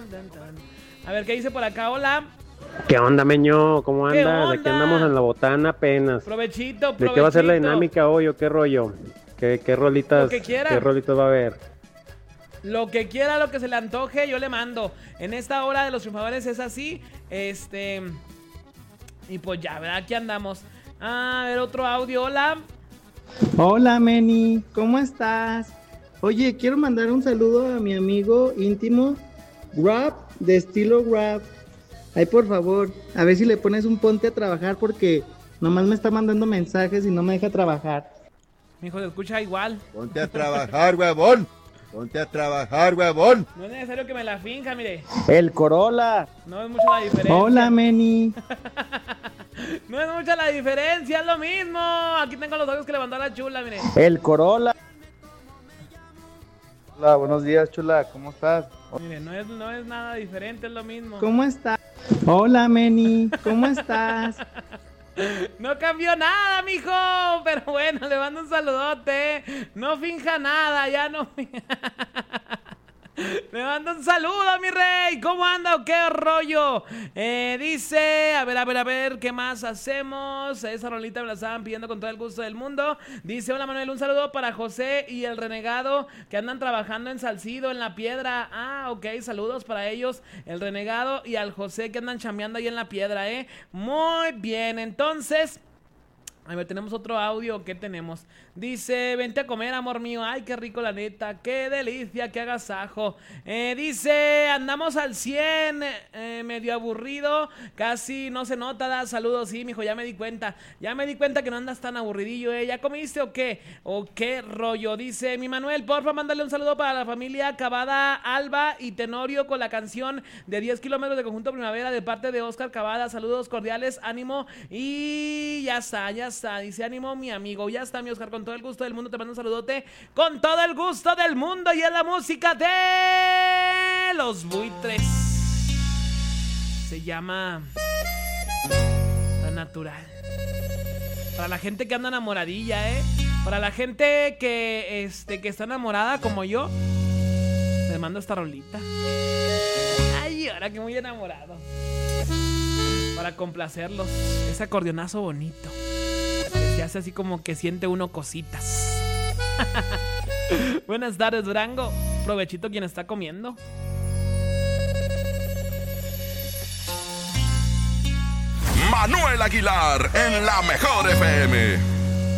A ver, ¿qué dice por acá? Hola. ¿Qué onda, Meño? ¿Cómo ¿Qué andas? onda? Aquí andamos en la botana apenas. Provechito. ¿De qué va a ser la dinámica hoy o qué rollo? ¿Qué rolitas? Lo que quiera. ¿Qué rolitas va a haber? Lo que quiera, lo que se le antoje, yo le mando. En esta hora de los triunfadores es así. Y pues ya, ¿verdad? Aquí andamos. A ver, otro audio. Hola. Hola, Meni. ¿Cómo estás? Oye, quiero mandar un saludo a mi amigo íntimo, Rap, de estilo Rap. Ay, por favor, a ver si le pones un ponte a trabajar porque nomás me está mandando mensajes y no me deja trabajar. Mi hijo se escucha igual. Ponte a trabajar, huevón. Ponte a trabajar, huevón. No es necesario que me la finja, mire. El Corolla. No es mucha la diferencia. Hola, Meni. No es mucha la diferencia, es lo mismo. Aquí tengo los audios que le mandó a la chula, mire. El Corolla. Hola, buenos días, chula. ¿Cómo estás? Mire, no es nada diferente, es lo mismo. ¿Cómo estás? Hola, Meni. ¿Cómo estás? No cambió nada, mijo. Pero bueno, le mando un saludote. No finja nada, ya no. Le mando un saludo, mi rey. ¿Cómo anda o qué rollo? Dice, a ver, ¿qué más hacemos? Esa rolita me la estaban pidiendo con todo el gusto del mundo. Dice, hola Manuel, un saludo para José y el Renegado que andan trabajando en Salcido, en La Piedra. Ah, ok, saludos para ellos, el Renegado y al José que andan chambeando ahí en La Piedra, Muy bien, entonces... A ver, tenemos otro audio. ¿Qué tenemos? Dice, vente a comer, amor mío. Ay, qué rico, la neta. Qué delicia, qué agasajo. Dice, andamos al 100. Medio aburrido. Casi no se nota. Da saludos. Sí, mijo, ya me di cuenta. Ya me di cuenta que no andas tan aburridillo, ¿Ya comiste o qué? ¿O qué rollo? Dice, mi Manuel, porfa, mándale un saludo para la familia Cavada, Alba y Tenorio con la canción de 10 kilómetros de Conjunto Primavera de parte de Oscar Cavada. Saludos cordiales, ánimo. Y ya está. Dice, ánimo mi amigo, ya está mi Oscar, con todo el gusto del mundo, te mando un saludote, con todo el gusto del mundo, y es la música de Los Buitres, se llama Tan Natural, para la gente que anda enamoradilla, para la gente que está enamorada como yo, les mando esta rolita, ay, ahora que muy enamorado, para complacerlos, ese acordeonazo bonito. Se hace así como que siente uno cositas. Buenas tardes, Durango. Provechito quien está comiendo. Manuel Aguilar en La Mejor FM.